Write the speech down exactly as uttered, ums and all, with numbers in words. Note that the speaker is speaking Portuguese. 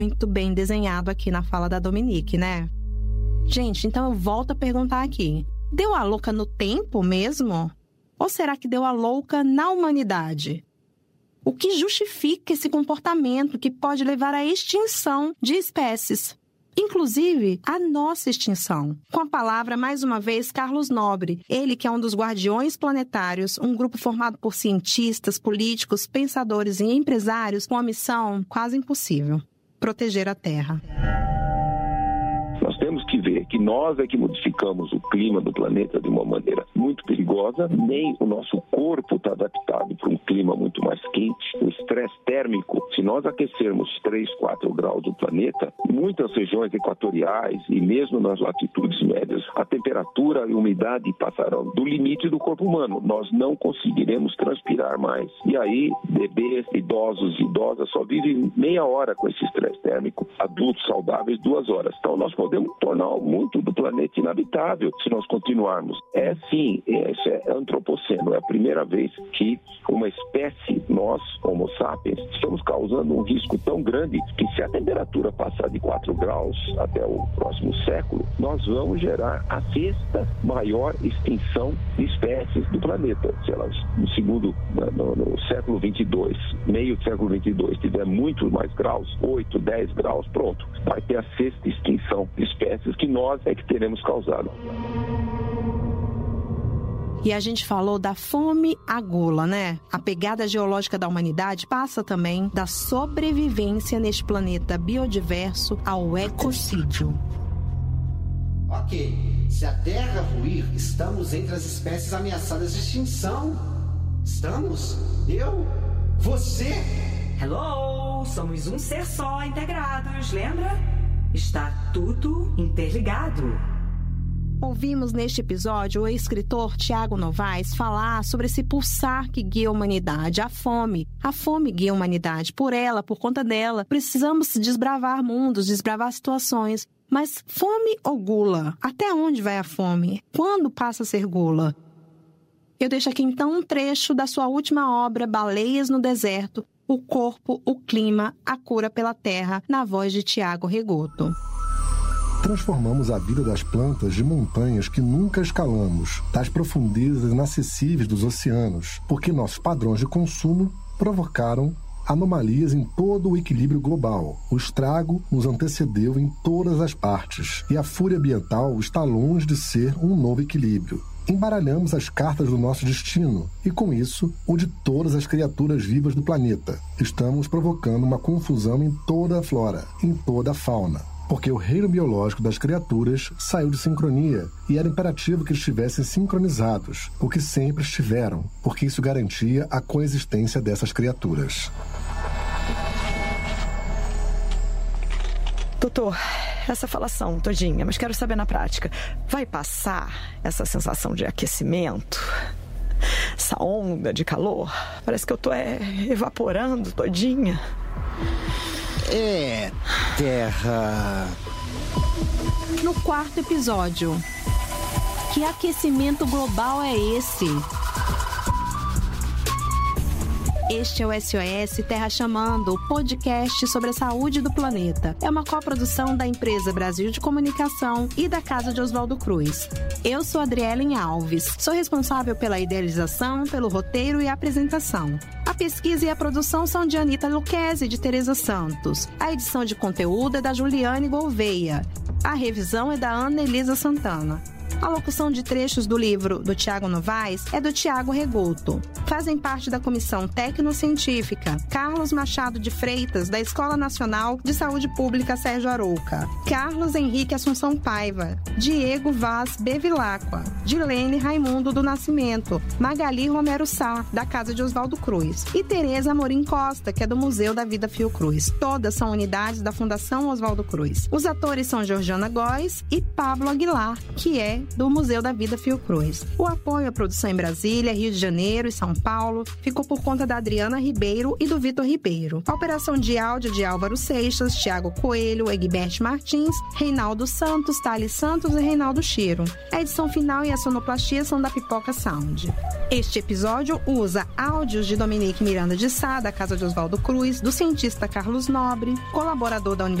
Muito bem desenhado aqui na fala da Dominique, né? Gente, então eu volto a perguntar aqui. Deu a louca no tempo mesmo? Ou será que deu a louca na humanidade? O que justifica esse comportamento que pode levar à extinção de espécies? Inclusive, a nossa extinção. Com a palavra, mais uma vez, Carlos Nobre. Ele que é um dos guardiões planetários, um grupo formado por cientistas, políticos, pensadores e empresários com a missão quase impossível: proteger a Terra. Nós temos que ver que nós é que modificamos o clima do planeta de uma maneira muito perigosa. Nem o nosso corpo está adaptado para um clima muito mais quente. O estresse térmico, se nós aquecermos três, quatro graus do planeta, muitas regiões equatoriais e mesmo nas latitudes médias, a temperatura e a umidade passarão do limite do corpo humano. Nós não conseguiremos transpirar mais. E aí, bebês, idosos e idosas só vivem meia hora com esse estresse térmico. Adultos saudáveis, duas horas. Então, nós podemos tornar muito do planeta inabitável se nós continuarmos. É sim, isso é antropoceno. É a primeira vez que uma espécie, nós, Homo sapiens, estamos causando um risco tão grande que se a temperatura passar de quatro graus até o próximo século, nós vamos gerar a sexta maior extinção de espécies do planeta. Se elas, no segundo, no, no século vinte e dois, meio do século vinte e dois, tiver muito mais graus, oito, dez graus, pronto, vai ter a sexta extinção de espécies que nós é que teremos causado. E a gente falou da fome à gula, né? A pegada geológica da humanidade passa também da sobrevivência neste planeta biodiverso ao ecocídio. Ok, se a Terra ruir, estamos entre as espécies ameaçadas de extinção. Estamos? Eu? Você? Hello, somos um ser só, integrados, lembra? Está tudo interligado. Ouvimos neste episódio o escritor Tiago Novaes falar sobre esse pulsar que guia a humanidade, a fome. A fome guia a humanidade. Por ela, por conta dela, precisamos desbravar mundos, desbravar situações. Mas fome ou gula? Até onde vai a fome? Quando passa a ser gula? Eu deixo aqui então um trecho da sua última obra, Baleias no Deserto, O Corpo, o Clima, a Cura pela Terra, na voz de Tiago Regoto. Transformamos a vida das plantas de montanhas que nunca escalamos, das profundezas inacessíveis dos oceanos, porque nossos padrões de consumo provocaram anomalias em todo o equilíbrio global. O estrago nos antecedeu em todas as partes, e a fúria ambiental está longe de ser um novo equilíbrio. Embaralhamos as cartas do nosso destino e, com isso, o de todas as criaturas vivas do planeta. Estamos provocando uma confusão em toda a flora, em toda a fauna. Porque o reino biológico das criaturas saiu de sincronia e era imperativo que estivessem sincronizados, o que sempre estiveram, porque isso garantia a coexistência dessas criaturas. Doutor, essa falação todinha, mas quero saber na prática, vai passar essa sensação de aquecimento? Essa onda de calor? Parece que eu tô é, evaporando todinha. É, Terra... No quarto episódio, que aquecimento global é esse? Este é o S O S Terra Chamando, o podcast sobre a saúde do planeta. É uma coprodução da Empresa Brasil de Comunicação e da Casa de Oswaldo Cruz. Eu sou Adrielen Alves, sou responsável pela idealização, pelo roteiro e apresentação. A pesquisa e a produção são de Anitta Lucchesi e de Tereza Santos. A edição de conteúdo é da Juliane Gouveia. A revisão é da Ana Elisa Santana. A locução de trechos do livro do Tiago Novaes é do Tiago Regoto. Fazem parte da Comissão Tecnocientífica Carlos Machado de Freitas, da Escola Nacional de Saúde Pública Sérgio Arouca, Carlos Henrique Assunção Paiva, Diego Vaz Bevilacqua, Dilene Raimundo do Nascimento, Magali Romero Sá, da Casa de Oswaldo Cruz, e Tereza Amorim Costa, que é do Museu da Vida Fiocruz. Todas são unidades da Fundação Oswaldo Cruz. Os atores são Georgiana Góes e Pablo Aguilar, que é do Museu da Vida Fiocruz. O apoio à produção em Brasília, Rio de Janeiro e São Paulo ficou por conta da Adriana Ribeiro e do Vitor Ribeiro. A operação de áudio de Álvaro Seixas, Tiago Coelho, Egbert Martins, Reinaldo Santos, Thales Santos e Reinaldo Chiro. A edição final e a sonoplastia são da Pipoca Sound. Este episódio usa áudios de Dominique Miranda de Sá, da Casa de Oswaldo Cruz, do cientista Carlos Nobre, colaborador da Universidade